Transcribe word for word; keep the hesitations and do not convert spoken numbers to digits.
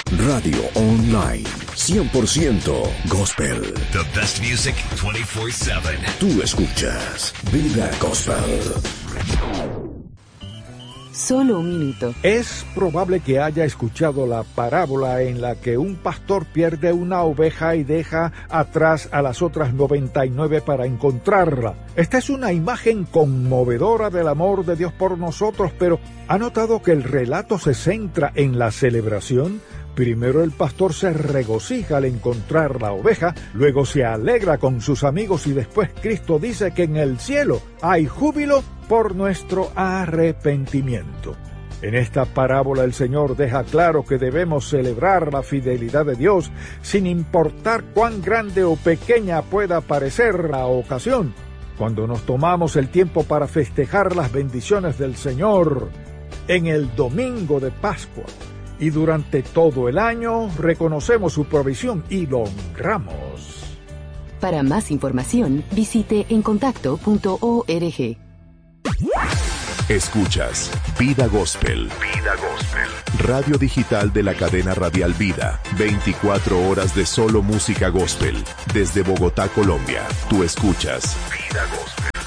Radio Online, cien por ciento Gospel. The best music veinticuatro siete. Tú escuchas Vida Gospel. Solo un minuto. Es probable que haya escuchado la parábola en la que un pastor pierde una oveja y deja atrás a las otras noventa y nueve para encontrarla. Esta es una imagen conmovedora del amor de Dios por nosotros, pero ¿ha notado que el relato se centra en la celebración? Primero el pastor se regocija al encontrar la oveja, luego se alegra con sus amigos y después Cristo dice que en el cielo hay júbilo por nuestro arrepentimiento. En esta parábola el Señor deja claro que debemos celebrar la fidelidad de Dios sin importar cuán grande o pequeña pueda parecer la ocasión. Cuando nos tomamos el tiempo para festejar las bendiciones del Señor en el domingo de Pascua, y durante todo el año reconocemos su provisión y lo honramos. Para más información, visite encontacto punto org. Escuchas Vida Gospel. Vida Gospel. Radio digital de la cadena radial Vida. veinticuatro horas de solo música gospel. Desde Bogotá, Colombia. Tú escuchas Vida Gospel.